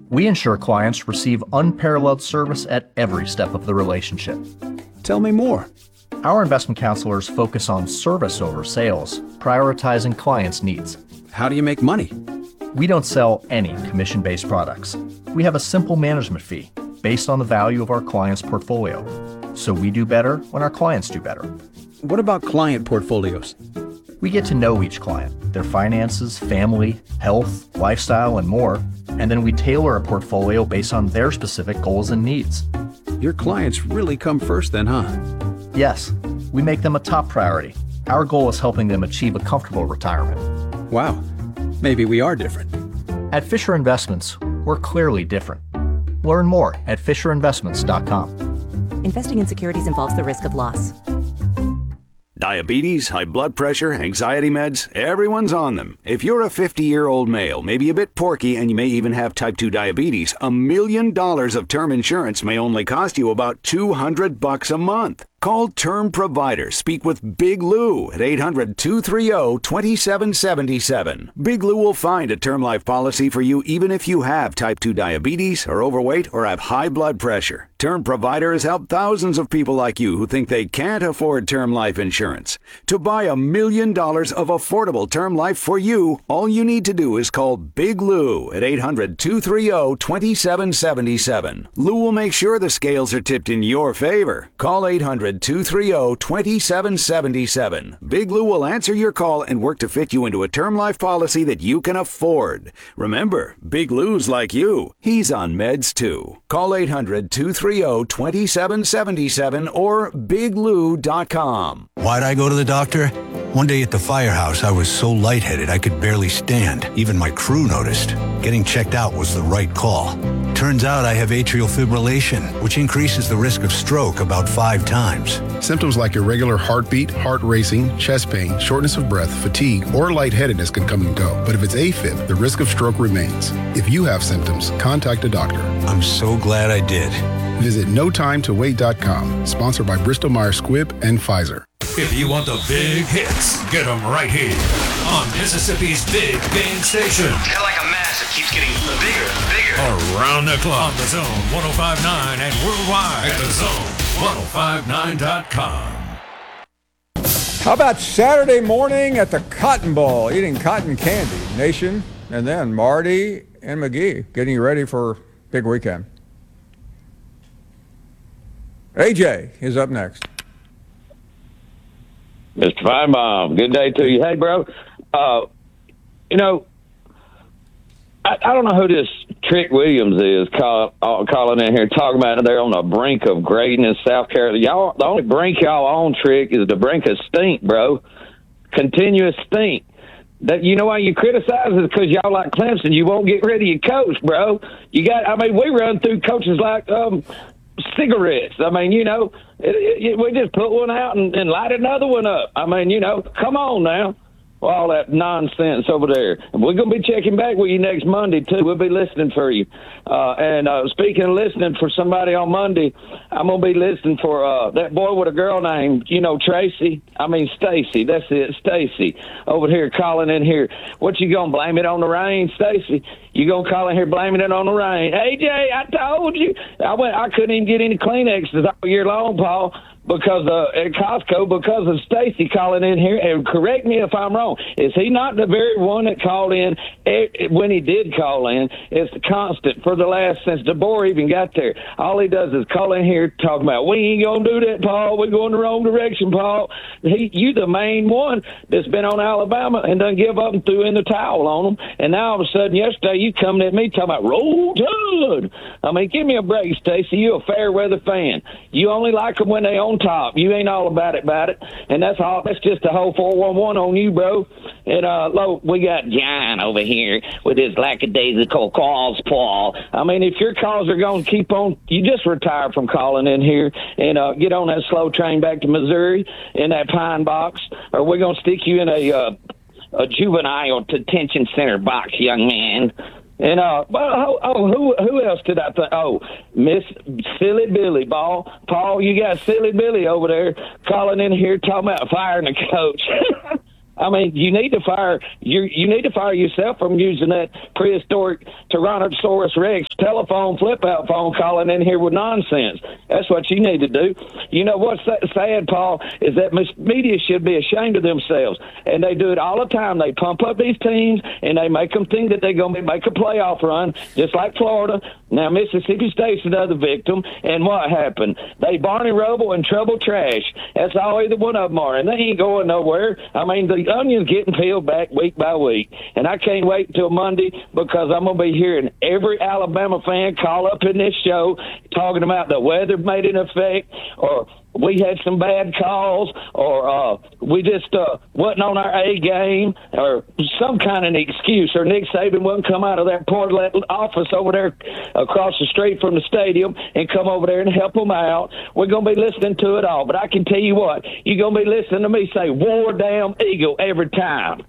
We ensure clients receive unparalleled service at every step of the relationship. Tell me more. Our investment counselors focus on service over sales, prioritizing clients' needs. How do you make money? We don't sell any commission-based products. We have a simple management fee based on the value of our client's portfolio. So we do better when our clients do better. What about client portfolios? We get to know each client, their finances, family, health, lifestyle, and more, and then we tailor a portfolio based on their specific goals and needs. Your clients really come first then, huh? Yes, we make them a top priority. Our goal is helping them achieve a comfortable retirement. Wow, maybe we are different. At Fisher Investments, we're clearly different. Learn more at FisherInvestments.com. Investing in securities involves the risk of loss. Diabetes, high blood pressure, anxiety meds, everyone's on them. If you're a 50-year-old male, maybe a bit porky, and you may even have type 2 diabetes, $1 million of term insurance may only cost you about $200 a month. Call Term Provider. Speak with Big Lou at 800-230-2777. Big Lou will find a term life policy for you even if you have type 2 diabetes, are overweight, or have high blood pressure. Term Provider has helped thousands of people like you who think they can't afford term life insurance. To buy $1 million of affordable term life for you, all you need to do is call Big Lou at 800-230-2777. Lou will make sure the scales are tipped in your favor. Call 800-230-2777. Big Lou will answer your call and work to fit you into a term life policy that you can afford. Remember, Big Lou's like you. He's on meds too. Call 800-230-2777 or biglou.com. Why'd I go to the doctor? One day at the firehouse, I was so lightheaded I could barely stand. Even my crew noticed. Getting checked out was the right call. Turns out I have atrial fibrillation, which increases the risk of stroke about 5 times. Symptoms like irregular heartbeat, heart racing, chest pain, shortness of breath, fatigue, or lightheadedness can come and go. But if it's AFib, the risk of stroke remains. If you have symptoms, contact a doctor. I'm so glad I did. Visit NoTimeToWait.com, sponsored by Bristol-Myers Squibb and Pfizer. If you want the big hits, get them right here on Mississippi's Big Game Station. It's kind of like a mass. It keeps getting bigger and bigger. Around the clock on the Zone 105.9 and worldwide at the Zone1059.com. How about Saturday morning at the Cotton Bowl, eating cotton candy, Nation, and then Marty and McGee getting you ready for big weekend. AJ is up next. Mr. Feinbaum, good day to you. Hey, bro, you know, I don't know who this Trick Williams is calling in here talking about they're on the brink of greatness, South Carolina. Y'all, the only brink y'all on, Trick, is the brink of stink, bro. Continuous stink. That, you know why you criticize is because y'all like Clemson. You won't get rid of your coach, bro. We run through coaches like cigarettes. I mean, you know, we just put one out and light another one up. I mean, you know, come on now. All that nonsense over there. And we're going to be checking back with you next Monday, too. We'll be listening for you. And speaking of listening for somebody on Monday, I'm going to be listening for that boy with a girl named, Stacy. That's it, Stacy. Over here calling in here. What you going to blame it on the rain, Stacy? You going to call in here blaming it on the rain? AJ, I told you. I couldn't even get any Kleenexes all year long, Paul. Because at Costco, because of Stacy calling in here, and correct me if I'm wrong, is he not the very one that called in when he did call in? It's the constant for the last, since DeBoer even got there. All he does is call in here talking about, we ain't going to do that, Paul. We're going the wrong direction, Paul. You the main one that's been on Alabama and done give up and threw in the towel on them. And now all of a sudden yesterday you coming at me talking about Roll Tide. I mean, give me a break, Stacy. You a fair weather fan. You only like them when they on top. You ain't all about it. And that's all. That's just the whole 411 on you, bro. And we got John over here with his lackadaisical calls, Paul. I mean, if your calls are going to keep on, you just retire from calling in here and get on that slow train back to Missouri in that pine box, or we're going to stick you in a juvenile detention center box, young man. And who else did I think? Oh, Miss Silly Billy, Paul, you got Silly Billy over there calling in here talking about firing the coach. I mean, you need to fire yourself from using that prehistoric Tyrannosaurus Rex telephone flip-out phone calling in here with nonsense. That's what you need to do. You know what's sad, Paul, is that media should be ashamed of themselves, and they do it all the time. They pump up these teams, and they make them think that they're going to make a playoff run, just like Florida. Now, Mississippi State's another victim, and what happened? They Barney Rubble and Trouble Trash. That's all either one of them are, and they ain't going nowhere. I mean, the onion's getting peeled back week by week, and I can't wait until Monday because I'm going to be hearing every Alabama fan call up in this show talking about the weather made an effect, or we had some bad calls, or we just wasn't on our A game, or some kind of an excuse, or Nick Saban wouldn't come out of that Portland office over there across the street from the stadium and come over there and help them out. We're going to be listening to it all. But I can tell you what, you're going to be listening to me say, "War damn Eagle" every time.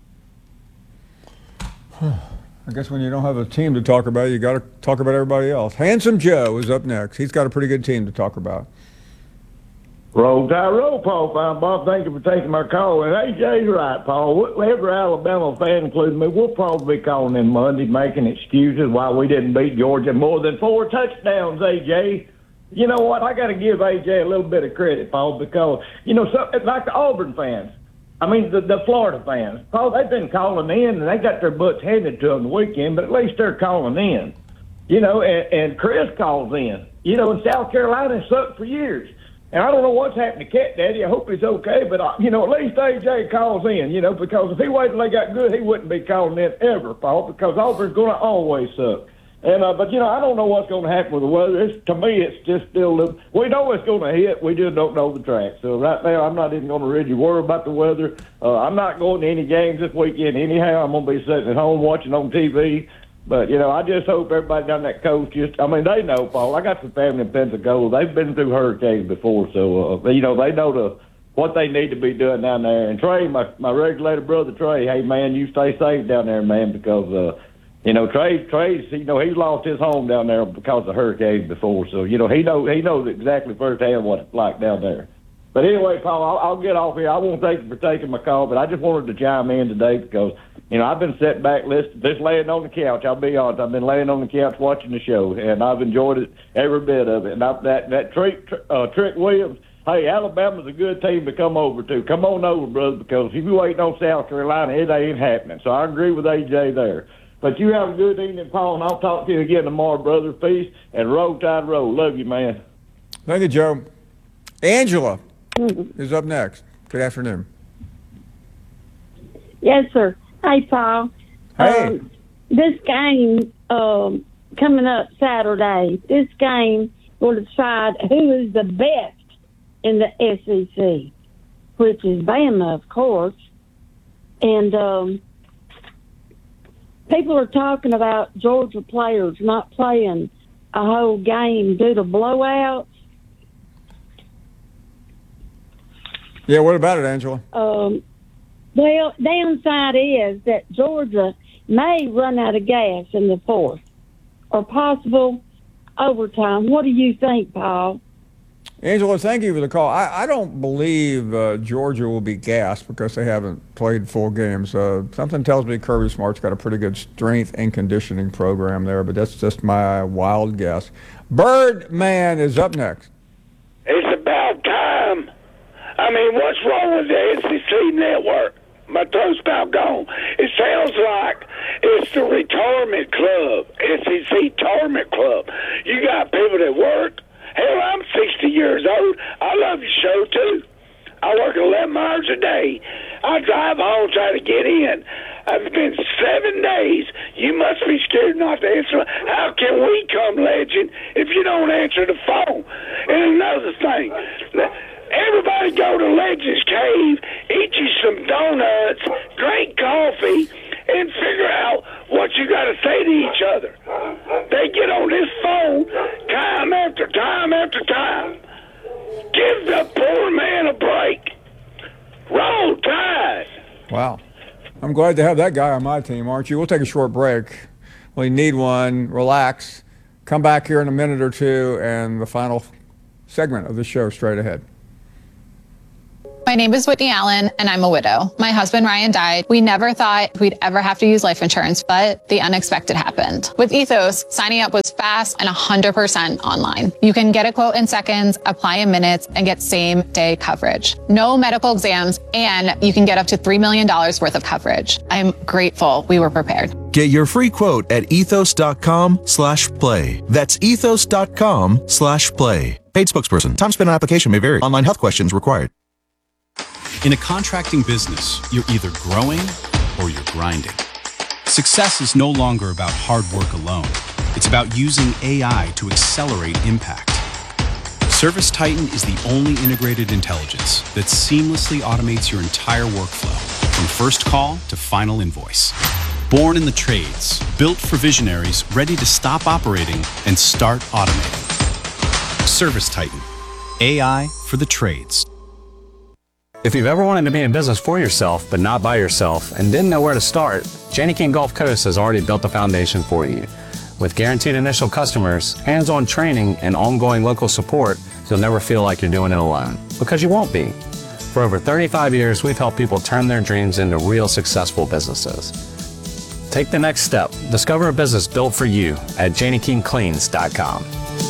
I guess when you don't have a team to talk about, you got to talk about everybody else. Handsome Joe is up next. He's got a pretty good team to talk about. Roll Tide, roll, Paul. Fine, Bob. Thank you for taking my call. And AJ's right, Paul. Every Alabama fan, including me, we'll probably be calling in Monday, making excuses why we didn't beat Georgia more than 4 touchdowns, AJ. You know what? I got to give AJ a little bit of credit, Paul, because, you know, like the Auburn fans, I mean, the Florida fans, Paul, they've been calling in, and they got their butts handed to them the weekend, but at least they're calling in. You know, and Chris calls in. You know, in South Carolina, it sucked for years. And I don't know what's happened to Cat Daddy. I hope he's okay, but, you know, at least AJ calls in, you know, because if he waited till they got good, he wouldn't be calling in ever, Paul, because Auburn's going to always suck. And but, you know, I don't know what's going to happen with the weather. To me, it's just still we know it's going to hit. We just don't know the track. So right now, I'm not even going to really worry about the weather. I'm not going to any games this weekend anyhow. I'm going to be sitting at home watching on TV. But, you know, I just hope everybody down that coast I mean, they know, Paul. I got some family in Pensacola. They've been through hurricanes before, so, you know, they know what they need to be doing down there. And Trey, my regulated brother Trey, hey, man, you stay safe down there, man, because, you know, Trey's, you know, he's lost his home down there because of hurricanes before. So, you know, he knows exactly firsthand what it's like down there. But anyway, Paul, I'll get off here. I won't thank you for taking my call, but I just wanted to chime in today because, you know, I've been sitting back listening, just laying on the couch. I'll be honest. I've been laying on the couch watching the show, and I've enjoyed it, every bit of it. And that Trick Williams, hey, Alabama's a good team to come over to. Come on over, brother, because if you're waiting on South Carolina, it ain't happening. So I agree with AJ there. But you have a good evening, Paul, and I'll talk to you again tomorrow, brother. Peace, and roll tide roll. Love you, man. Thank you, Joe. Angela is up next. Good afternoon. Yes, sir. Hey, Paul. Hey. This game coming up Saturday, this game will decide who is the best in the SEC, which is Bama, of course. And people are talking about Georgia players not playing a whole game due to blowouts. Yeah, what about it, Angela? Well, downside is that Georgia may run out of gas in the fourth or possible overtime. What do you think, Paul? Angela, thank you for the call. I don't believe Georgia will be gassed because they haven't played full games. Something tells me Kirby Smart's got a pretty good strength and conditioning program there, but that's just my wild guess. Birdman is up next. It's about time. I mean, what's wrong with the SEC network? My throat's about gone. It sounds like it's the retirement club, SEC retirement club. You got people that work. Hell, I'm 60 years old. I love your show, too. I work 11 hours a day. I drive home trying to get in. It's been 7 days. You must be scared not to answer. How can we come legend if you don't answer the phone? And another thing, everybody go to Legends Cave, eat you some donuts, drink coffee, and figure out what you got to say to each other. They get on this phone time after time after time. Give the poor man a break. Roll Tide. Wow. I'm glad to have that guy on my team, aren't you? We'll take a short break. We need one. Relax. Come back here in a minute or two, and the final segment of the show straight ahead. My name is Whitney Allen, and I'm a widow. My husband, Ryan, died. We never thought we'd ever have to use life insurance, but the unexpected happened. With Ethos, signing up was fast and 100% online. You can get a quote in seconds, apply in minutes, and get same-day coverage. No medical exams, and you can get up to $3 million worth of coverage. I'm grateful we were prepared. Get your free quote at ethos.com/play. That's ethos.com/play. Paid spokesperson. Time spent on application may vary. Online health questions required. In a contracting business, you're either growing or you're grinding. Success is no longer about hard work alone. It's about using AI to accelerate impact. ServiceTitan is the only integrated intelligence that seamlessly automates your entire workflow, from first call to final invoice. Born in the trades, built for visionaries ready to stop operating and start automating. ServiceTitan, AI for the trades. If you've ever wanted to be in business for yourself, but not by yourself, and didn't know where to start, Janney King Gulf Coast has already built the foundation for you. With guaranteed initial customers, hands-on training, and ongoing local support, you'll never feel like you're doing it alone, because you won't be. For over 35 years, we've helped people turn their dreams into real successful businesses. Take the next step. Discover a business built for you at JanneyKingCleans.com.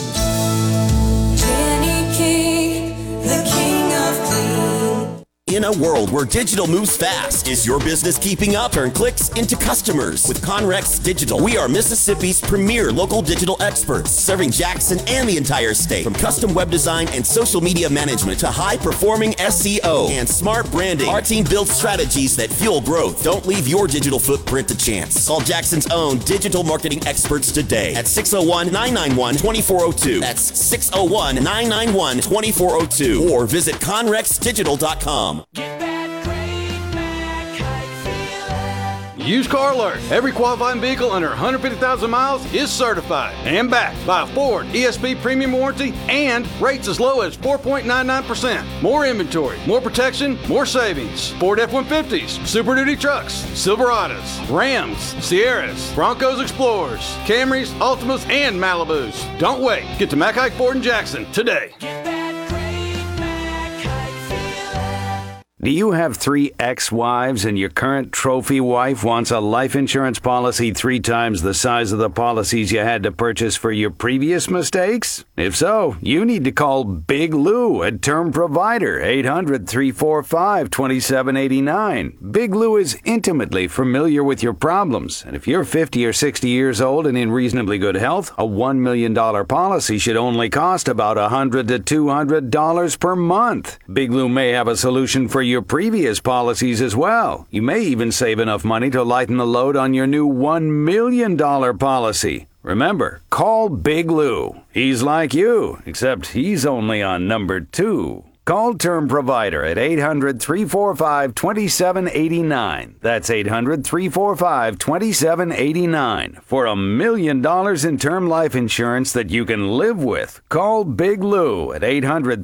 In a world where digital moves fast, is your business keeping up? Turn clicks into customers with Conrex Digital. We are Mississippi's premier local digital experts, serving Jackson and the entire state. From custom web design and social media management to high-performing SEO and smart branding, our team builds strategies that fuel growth. Don't leave your digital footprint to chance. Call Jackson's own digital marketing experts today at 601-991-2402. That's 601-991-2402. Or visit conrexdigital.com. Used Car Alert. Every qualifying vehicle under 150,000 miles is certified and backed by a Ford ESP premium warranty and rates as low as 4.99%. More inventory, more protection, more savings. Ford F-150s, Super Duty trucks, Silverados, Rams, Sierras, Broncos Explorers, Camrys, Altimas, and Malibus. Don't wait. Get to Mack Hike Ford in Jackson today. Do you have 3 ex-wives and your current trophy wife wants a life insurance policy 3 times the size of the policies you had to purchase for your previous mistakes? If so, you need to call Big Lou at Term Provider, 800-345-2789. Big Lou is intimately familiar with your problems, and if you're 50 or 60 years old and in reasonably good health, a $1 million policy should only cost about $100 to $200 per month. Big Lou may have a solution for your previous policies as well. You may even save enough money to lighten the load on your new $1 million policy. Remember, call Big Lou. He's like you, except he's only on number 2. Call Term Provider at 800-345-2789. That's 800-345-2789 for $1 million in term life insurance that you can live with. Call Big Lou at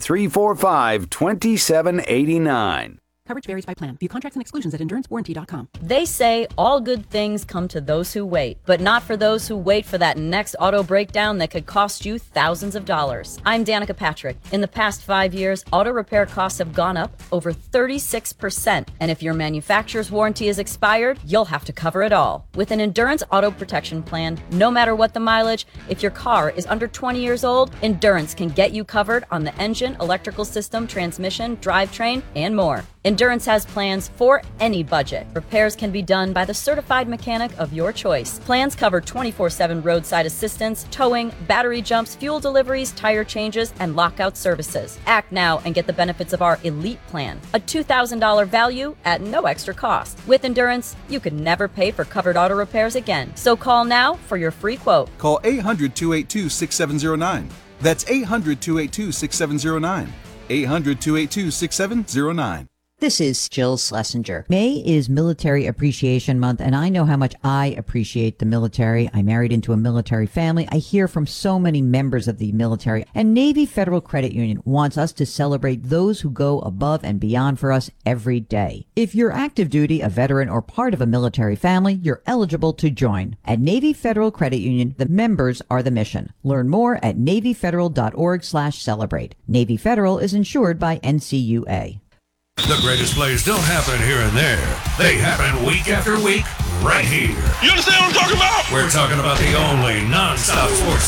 800-345-2789. Coverage varies by plan. View contracts and exclusions at endurancewarranty.com. They say all good things come to those who wait, but not for those who wait for that next auto breakdown that could cost you thousands of dollars. I'm Danica Patrick. In the past 5 years, auto repair costs have gone up over 36%. And if your manufacturer's warranty is expired, you'll have to cover it all. With an Endurance Auto Protection Plan, no matter what the mileage, if your car is under 20 years old, Endurance can get you covered on the engine, electrical system, transmission, drivetrain, and more. Endurance has plans for any budget. Repairs can be done by the certified mechanic of your choice. Plans cover 24/7 roadside assistance, towing, battery jumps, fuel deliveries, tire changes, and lockout services. Act now and get the benefits of our Elite Plan, a $2,000 value at no extra cost. With Endurance, you could never pay for covered auto repairs again. So call now for your free quote. Call 800-282-6709. That's 800-282-6709. 800-282-6709. This is Jill Schlesinger. May is Military Appreciation Month, and I know how much I appreciate the military. I married into a military family. I hear from so many members of the military, and Navy Federal Credit Union wants us to celebrate those who go above and beyond for us every day. If you're active duty, a veteran, or part of a military family, you're eligible to join. At Navy Federal Credit Union, the members are the mission. Learn more at NavyFederal.org/celebrate. Navy Federal is insured by NCUA. The greatest plays don't happen here and there. They happen week after week, right here. You understand what I'm talking about? We're talking about the only non-stop sports